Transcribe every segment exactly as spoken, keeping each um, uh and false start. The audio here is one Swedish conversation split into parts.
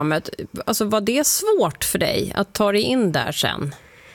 Alltså var det svårt för dig att ta dig in där sen?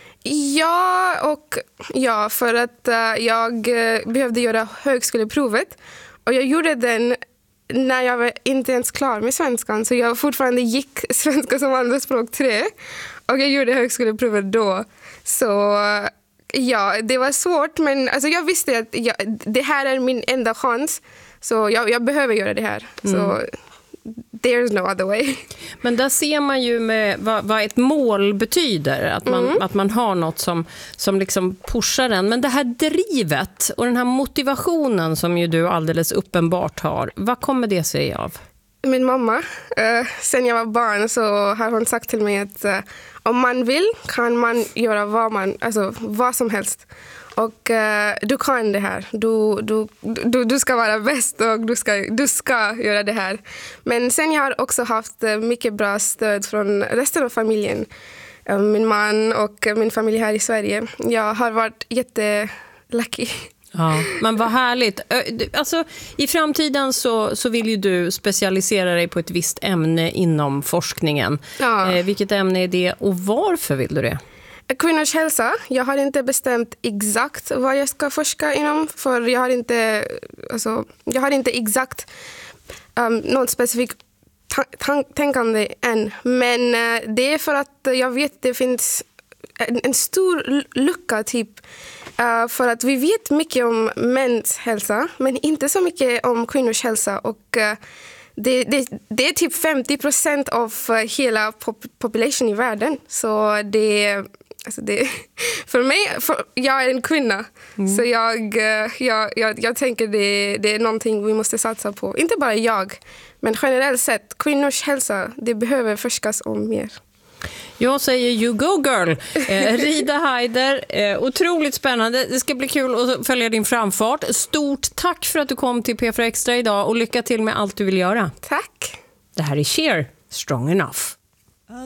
Ja, och ja, för att uh, jag uh, behövde göra högskoleprovet. Och jag gjorde den när jag var inte ens klar med svenskan. Så jag fortfarande gick svenska som andraspråk tre. Och jag gjorde högskoleprovet då. Så uh, ja, det var svårt. Men alltså, jag visste att jag, det här är min enda chans. Så jag, jag behöver göra det här. Mm. Så there's no other way. Men där ser man ju med vad, vad ett mål betyder. Att man, mm. att man har något som, som liksom pushar en. Men det här drivet och den här motivationen som ju du alldeles uppenbart har. Vad kommer det sig av? Min mamma, eh, sen jag var barn så har hon sagt till mig att eh, om man vill kan man göra vad, man, alltså, vad som helst. Och uh, du kan det här. Du, du, du, du ska vara bäst och du ska, du ska göra det här. Men sen jag har också haft uh, mycket bra stöd från resten av familjen. Uh, min man och min familj här i Sverige. Jag har varit jättelucky. Ja, men vad härligt. Alltså, i framtiden så, så vill ju du specialisera dig på ett visst ämne inom forskningen. Ja. Eh, vilket ämne är det och varför vill du det? Kvinnors hälsa. Jag har inte bestämt exakt vad jag ska forska inom. För jag har inte, alltså, jag har inte exakt um, något specifikt tänkande än. Men uh, det är för att jag vet att det finns en, en stor lucka typ. Uh, för att vi vet mycket om mäns hälsa. Men inte så mycket om kvinnors hälsa. Och uh, det, det, det är typ femtio procent av uh, hela pop- population i världen. Så det Alltså det, för mig, för jag är en kvinna, mm. så jag, jag, jag, jag tänker det, det är någonting vi måste satsa på. Inte bara jag, men generellt sett, kvinnors hälsa, det behöver forskas om mer. Jag säger you go girl. Eh, Rida Haider, eh, otroligt spännande. Det ska bli kul att följa din framfart. Stort tack för att du kom till P fyra Extra idag och lycka till med allt du vill göra. Tack. Det här är Cher, Strong Enough.